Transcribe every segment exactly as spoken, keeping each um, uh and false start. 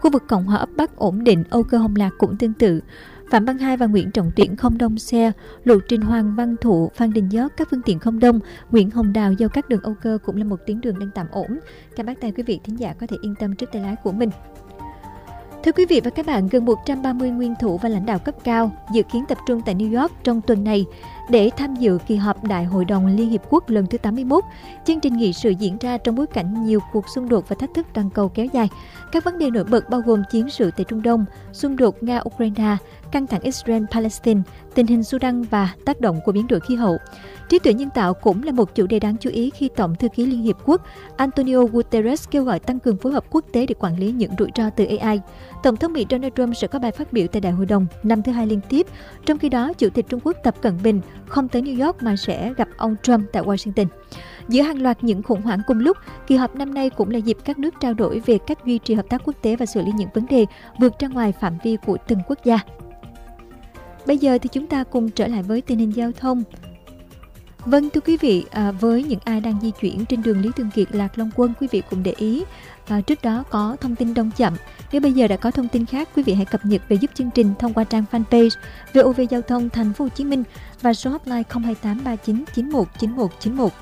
Khu vực Cộng hòa ấp Bắc ổn định, Âu Cơ Hồng Lạc cũng tương tự. Phạm Văn Hai và Nguyễn Trọng Tuyển không đông xe, lộ trình Hoàng Văn Thụ, Phan Đình Giót các phương tiện không đông, Nguyễn Hồng Đào giao cắt đường Âu Cơ cũng là một tuyến đường đang tạm ổn. Các bác tài quý vị thính giả có thể yên tâm trước tay lái của mình. Thưa quý vị và các bạn, gần một trăm ba mươi nguyên thủ và lãnh đạo cấp cao dự kiến tập trung tại New York trong tuần này để tham dự kỳ họp Đại hội đồng Liên Hiệp Quốc lần thứ tám mươi mốt. Chương trình nghị sự diễn ra trong bối cảnh nhiều cuộc xung đột và thách thức toàn cầu kéo dài. Các vấn đề nổi bật bao gồm chiến sự tại Trung Đông, xung đột Nga-Ukraine, căng thẳng Israel-Palestine, tình hình Sudan và tác động của biến đổi khí hậu. Trí tuệ nhân tạo cũng là một chủ đề đáng chú ý khi Tổng thư ký Liên Hiệp Quốc Antonio Guterres kêu gọi tăng cường phối hợp quốc tế để quản lý những rủi ro từ a i. Tổng thống Mỹ Donald Trump sẽ có bài phát biểu tại Đại hội đồng năm thứ hai liên tiếp. Trong khi đó, Chủ tịch Trung Quốc Tập Cận Bình không tới New York mà sẽ gặp ông Trump tại Washington. Giữa hàng loạt những khủng hoảng cùng lúc, kỳ họp năm nay cũng là dịp các nước trao đổi về cách duy trì hợp tác quốc tế và xử lý những vấn đề vượt ra ngoài phạm vi của từng quốc gia. Bây giờ thì chúng ta cùng trở lại với tình hình giao thông. Vâng, thưa quý vị, à, với những ai đang di chuyển trên đường Lý Thường Kiệt - Lạc Long Quân, quý vị cũng để ý à, trước đó có thông tin đông chậm. Nếu bây giờ đã có thông tin khác, quý vị hãy cập nhật về giúp chương trình thông qua trang fanpage vê o vê Giao thông Thành phố Hồ Chí Minh và số hotline không hai tám ba chín chín một chín một chín một.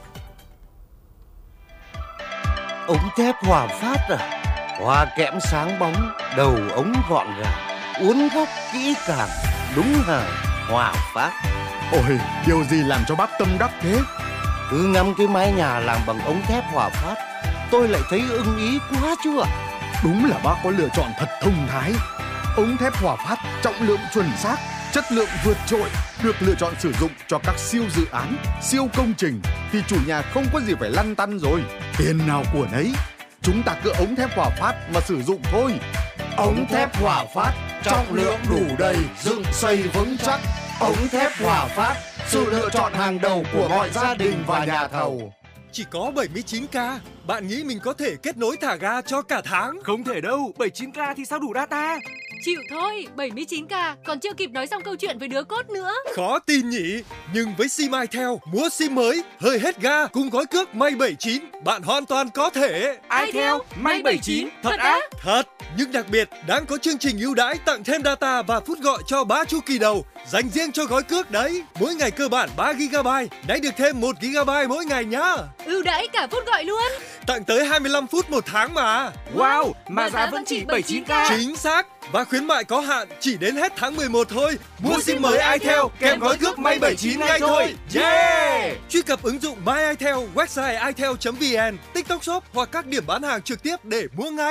Ống thép Hòa Phát à? Hoa kẽm sáng bóng, đầu ống gọn gàng, uốn góc kỹ càng, đúng hàng Hòa Phát. Ôi, điều gì làm cho bác tâm đắc thế? Cứ ngắm cái mái nhà làm bằng ống thép Hòa Phát, tôi lại thấy ưng ý quá chú ạ. Đúng là bác có lựa chọn thật thông thái. Ống thép Hòa Phát trọng lượng chuẩn xác, chất lượng vượt trội, được lựa chọn sử dụng cho các siêu dự án, siêu công trình thì chủ nhà không có gì phải lăn tăn rồi. Tiền nào của nấy, chúng ta cứ ống thép Hòa Phát mà sử dụng thôi. Ống thép Hòa Phát, trọng lượng đủ đầy, dựng xây vững chắc. Ống thép Hòa Phát, sự lựa chọn hàng đầu của mọi gia đình và nhà thầu. Chỉ có bảy mươi chín k, bạn nghĩ mình có thể kết nối thả ga cho cả tháng? Không thể đâu, bảy mươi chín k thì sao đủ data? Chịu thôi, bảy mươi chín k còn chưa kịp nói xong câu chuyện với đứa cốt nữa. Khó tin nhỉ, nhưng với sim iTel, mua sim mới, hơi hết ga cùng gói cước May bảy chín, bạn hoàn toàn có thể. iTel, May bảy chín, thật á? Thật, nhưng đặc biệt đang có chương trình ưu đãi tặng thêm data và phút gọi cho ba chu kỳ đầu, dành riêng cho gói cước đấy. Mỗi ngày cơ bản ba gi ga bai, nãy được thêm một gi ga bai mỗi ngày nhá. Ưu đãi cả phút gọi luôn. Tặng tới hai mươi lăm phút một tháng mà. Wow, mà, mà giá vẫn chỉ bảy mươi chín k. Chính xác. Và khuyến mại có hạn chỉ đến hết tháng mười một thôi. Mua, Mua sim mới iTel kèm gói cước May bảy chín ngay thôi. Yeah! Truy cập ứng dụng My iTel, website itel chấm vn, TikTok Shop hoặc các điểm bán hàng trực tiếp để mua ngay.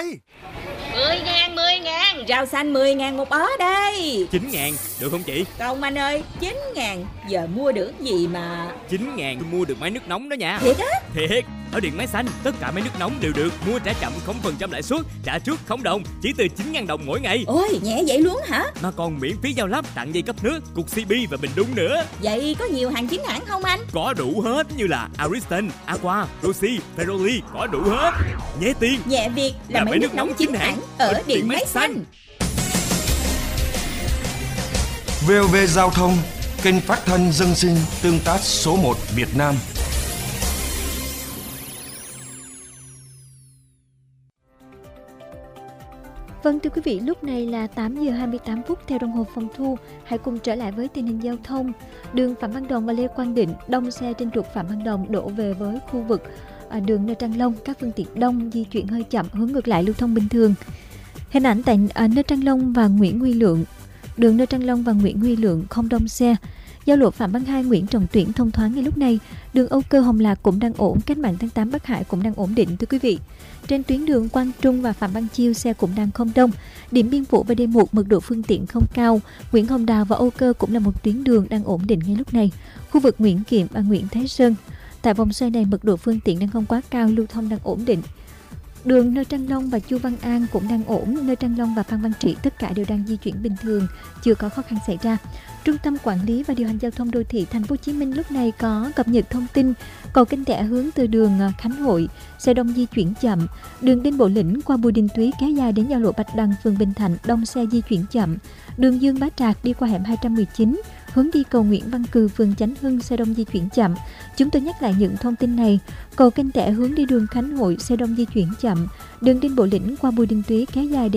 mười ngàn, mười ngàn, rau xanh mười ngàn một bó đây. chín ngàn, được không chị? Không anh ơi, chín ngàn, giờ mua được gì mà. chín ngàn tôi mua được máy nước nóng đó nha. Thiệt á? Thiệt, ở Điện Máy Xanh, tất cả máy nước nóng đều được mua trả chậm không phần trăm lãi suất, trả trước không đồng, chỉ từ chín ngàn đồng mỗi ngày. Ôi, nhẹ vậy luôn hả? Mà còn miễn phí giao lắp, tặng dây cấp nước, cục xê bê và bình đun nữa. Vậy có nhiều hàng chính hãng không anh? Có đủ hết như là Ariston, Aqua, Rossi, Ferroli, có đủ hết. Nhẹ tiền, nhẹ việc là, là máy, máy nước nóng chính hãng ở Điện, Điện Máy Xanh. vê o vê Giao thông, kênh phát thanh dân sinh tương tác số một Việt Nam. Vâng, thưa quý vị, lúc này là tám giờ hai mươi tám phút theo đồng hồ phòng thu. Hãy cùng trở lại với tình hình giao thông. Đường Phạm Văn Đồng và Lê Quang Định, đông xe trên trục Phạm Văn Đồng đổ về với khu vực à, đường Nơ Trăng Long. Các phương tiện đông di chuyển hơi chậm, hướng ngược lại lưu thông bình thường. Hình ảnh tại à, Nơ Trăng Long và Nguyễn Huy Lượng. Đường Nơ Trăng Long và Nguyễn Huy Lượng không đông xe. Giao lộ Phạm Văn Hai, Nguyễn Trọng Tuyển thông thoáng ngay lúc này. Đường Âu Cơ Hồng Lạc cũng đang ổn, cách mạng tháng tám Bắc Hải cũng đang ổn định, thưa quý vị. Trên tuyến đường Quang Trung và Phạm Văn Chiêu xe cũng đang không đông. Điểm Biên Phủ và D một mật độ phương tiện không cao. Nguyễn Hồng Đào và Âu Cơ cũng là một tuyến đường đang ổn định ngay lúc này. Khu vực Nguyễn Kiệm và Nguyễn Thái Sơn, tại vòng xoay này mật độ phương tiện đang không quá cao, lưu thông đang ổn định. Đường Nơ Trăng Long và Chu Văn An cũng đang ổn. Nơ Trăng Long và Phan Văn Trị tất cả đều đang di chuyển bình thường, chưa có khó khăn xảy ra. Trung tâm Quản lý và Điều hành Giao thông Đô thị Thành phố Hồ Chí Minh lúc này có cập nhật thông tin cầu Kênh Tẻ hướng từ đường Khánh Hội, xe đông di chuyển chậm. Đường Đinh Bộ Lĩnh qua Bùi Đình Túy kéo dài đến giao lộ Bạch Đằng, phường Bình Thạnh, đông xe di chuyển chậm. Đường Dương Bá Trạc đi qua hẻm hai trăm mười chín, hướng đi cầu Nguyễn Văn Cừ, phường Chánh Hưng, xe đông di chuyển chậm. Chúng tôi nhắc lại những thông tin này. Cầu Kênh Tẻ hướng đi đường Khánh Hội, xe đông di chuyển chậm. Đường Đinh Bộ Lĩnh qua Bùi Đình Túy kéo dài đến